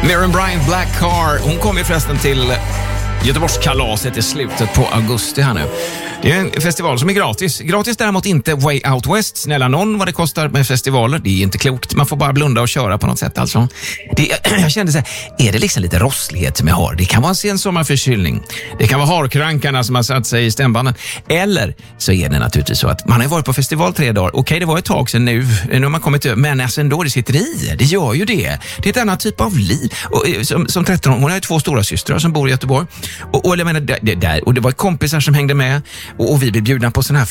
Miriam Bryant, Black Car. Hon kom ju förresten till Göteborgskalaset i slutet på augusti här nu. Det är en festival som är gratis. Gratis däremot inte Way Out West. Snälla någon vad det kostar med festivaler. Det är inte klokt. Man får bara blunda och köra på något sätt alltså. Jag kände så här, är det liksom lite rosslighet som jag har? Det kan vara en sen sommarförkylning. Det kan vara harkrankarna som har satt sig i stämbanden. Eller så är det naturligtvis så att man har varit på festival 3 dagar. Okej, det var ett tag sedan nu har man kommit över. Men alltså ändå, det sitter i. Det gör ju det. Det är ett annat typ av liv. Och, som 13, hon har ju 2 stora systrar som bor i Göteborg. Och jag menar, och det var kompisar som hängde med. Och vi blev bjudna på sån här